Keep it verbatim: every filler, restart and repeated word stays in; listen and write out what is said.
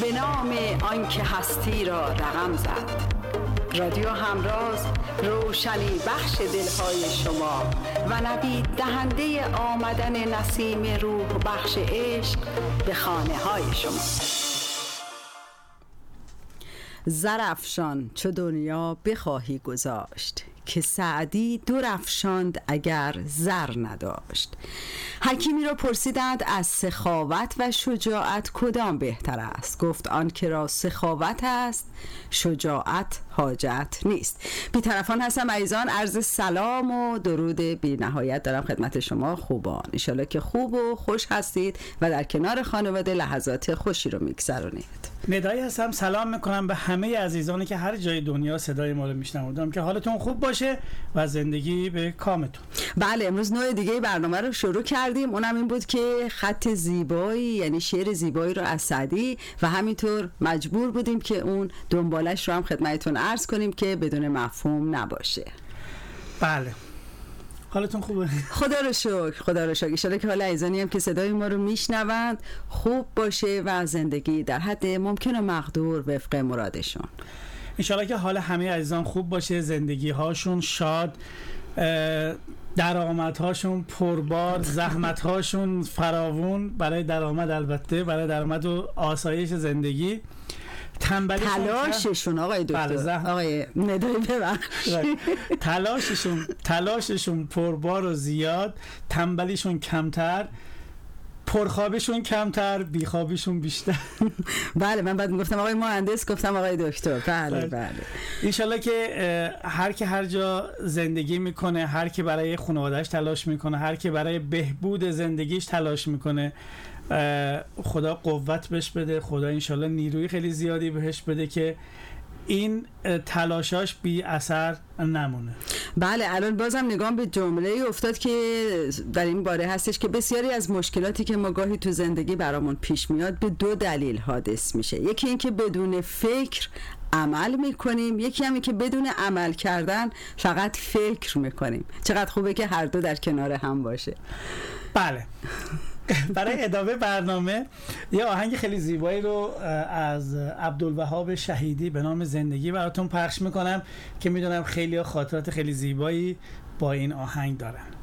به نام آنکه هستی را رقم زد. رادیو همراز، روشنی بخش دلهای شما و نوید دهنده آمدن نسیم روح بخش عشق به خانه های شما. زرافشان چو دنیا بخواهی گذاشت، که سعدی دور افشاند اگر زر نداشت. حکیمی را پرسیدند از سخاوت و شجاعت کدام بهتر است؟ گفت آن که را سخاوت است شجاعت حاجت نیست. بی‌طرفان هستم عزیزان، عرض سلام و درود بی نهایت دارم خدمت شما خوبان. انشالله که خوب و خوش هستید و در کنار خانواده لحظات خوشی رو میگذرونید. ندایی هستم، سلام میکنم به همه عزیزانی که هر جای دنیا صدای ما رو میشنوند، که حالتون خوب باشه و زندگی به کامتون. بله، امروز نوع دیگه برنامه رو شروع کردیم، اونم این بود که خط زیبایی یعنی شعر زیبایی رو از سعدی و همینطور مجبور بودیم که اون دنبالش رو هم خدمتتون عرض کنیم که بدون مفهوم نباشه. بله، حالتون خوبه؟ خدا رو شکر، خدا رو شکر. ان شاءالله که حال عزیزانی هم که صدای ما رو میشنوند خوب باشه و زندگی در حد ممکن و مقدور وفق مرادشون. ان شاءالله که حال همه عزیزان خوب باشه، زندگی هاشون شاد، درآمدهاشون پربار، زحمتهاشون فراوون برای درآمد، البته برای درآمد و آسایش زندگی. تلاششون آقای دکتر، بله زح... آقای ندایی ببخشید تلاششون تلاششون پربار و زیاد، تنبلیشون کمتر، پرخوابشون کمتر، بیخوابشون بیشتر. بله، من بعد میگفتم آقای مهندس، گفتم آقای دکتر. بله بله. انشالله که هر که هر جا زندگی میکنه، هر که برای خانواده‌اش تلاش میکنه، هر که برای بهبود زندگیش تلاش میکنه، خدا قوت بهش بده، خدا انشالله نیروی خیلی زیادی بهش بده که این تلاشاش بی اثر نمونه. بله، الان بازم نگام به جمله افتاد که در این باره هستش که بسیاری از مشکلاتی که ما گاهی تو زندگی برامون پیش میاد به دو دلیل حادث میشه. یکی این که بدون فکر عمل میکنیم، یکی هم این که بدون عمل کردن فقط فکر میکنیم. چقدر خوبه که هر دو در کنار هم باشه. بله. برای ادامه برنامه یه آهنگ خیلی زیبایی رو از عبدالوهاب شهیدی به نام زندگی براتون پخش میکنم که میدونم خیلی خاطرات خیلی زیبایی با این آهنگ دارن.